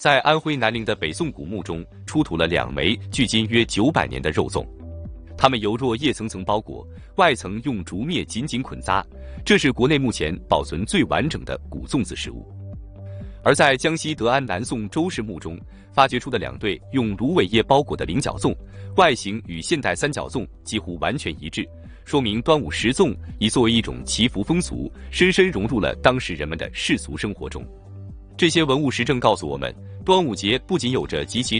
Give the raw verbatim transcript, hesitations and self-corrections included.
在安徽南陵的北宋古墓中出土了两枚距今约九百年的肉粽，它们由若叶层层包裹，外层用竹篾紧紧捆扎，这是国内目前保存最完整的古粽子实物。而在江西德安南宋周氏墓中发掘出的两对用芦苇叶包裹的菱角粽，外形与现代三角粽几乎完全一致，说明端午食粽已作为一种祈福风俗，深深融入了当时人们的世俗生活中。这些文物实证告诉我们，端午节不仅有着极其